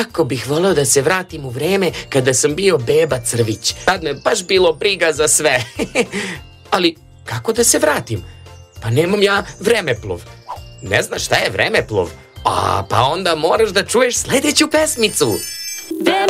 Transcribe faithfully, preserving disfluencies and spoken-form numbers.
Kako bih voleo da se vratim u vreme kada sam bio beba crvić. Tad me baš bilo briga za sve. Ali kako da se vratim? Pa nemam ja vremeplov. Ne znaš šta je vremeplov? A, pa onda moraš da čuješ sledeću pesmicu. Vremeplov